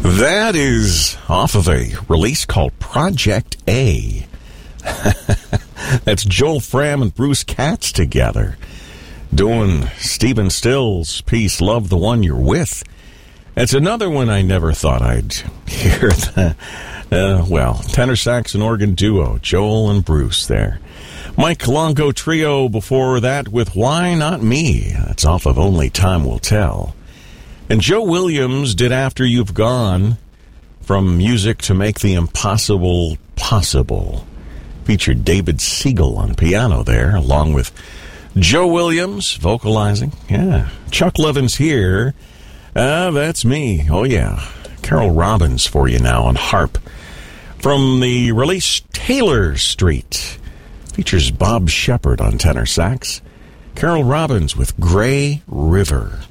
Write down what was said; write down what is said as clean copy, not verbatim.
That is off of a release called Project A. That's Joel Fram and Bruce Katz together doing Stephen Stills' piece, Love the One You're With. It's another one I never thought I'd hear. Tenor sax and organ duo, Joel and Bruce there. Mike Longo Trio before that with Why Not Me? That's off of Only Time Will Tell. And Joe Williams did After You've Gone, from music to make the impossible possible. Featured David Siegel on piano there, along with Joe Williams vocalizing. Yeah, Chuck Levin's here. That's me. Oh, yeah. Carol Robbins for you now on harp. From the release Taylor Street. Features Bob Shepard on tenor sax. Carol Robbins with Gray River.